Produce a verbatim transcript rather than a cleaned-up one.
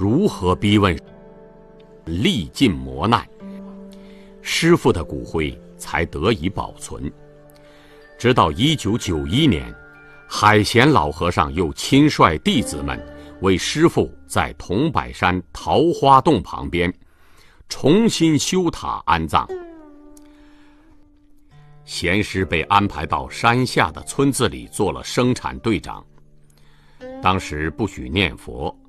如何逼问，历尽磨难，师父的骨灰才得以保存。直到一九九一年，海贤老和尚又亲率弟子们为师父在桐柏山桃花洞旁边重新修塔安葬。贤师被安排到山下的村子里做了生产队长，当时不许念佛，